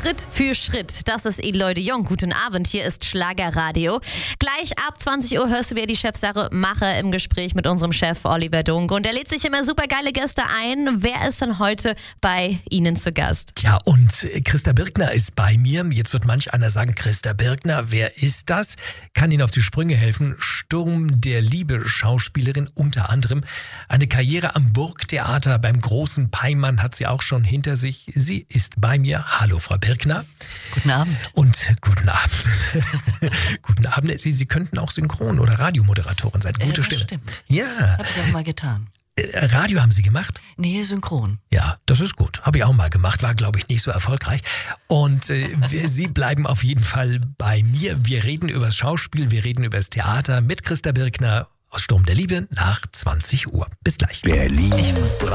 Schritt für Schritt. Das ist Eloy de Jong. Guten Abend, hier ist Schlagerradio. Gleich ab 20 Uhr hörst du wieder die Chefsache Mache im Gespräch mit unserem Chef Oliver Dunk. Und er lädt sich immer super geile Gäste ein. Wer ist denn heute bei Ihnen zu Gast? Ja, und Christa Birkner ist bei mir. Jetzt wird manch einer sagen, Christa Birkner, wer ist das? Kann Ihnen auf die Sprünge helfen. Sturm der Liebe, Schauspielerin unter anderem. Eine Karriere am Burgtheater beim großen Peimann hat sie auch schon hinter sich. Sie ist bei mir. Hallo, Frau Birkner. Guten Abend. Und guten Abend. Guten Abend. Sie könnten auch Synchron- oder Radiomoderatorin sein. Gute das Stimme. Stimmt. Ja. Hab ich auch mal getan. Radio haben Sie gemacht? Nee, synchron. Ja, das ist gut. Habe ich auch mal gemacht, war, glaube ich, nicht so erfolgreich. Und Sie bleiben auf jeden Fall bei mir. Wir reden über das Schauspiel, wir reden über das Theater mit Christa Birkner aus Sturm der Liebe nach 20 Uhr. Bis gleich. Berlin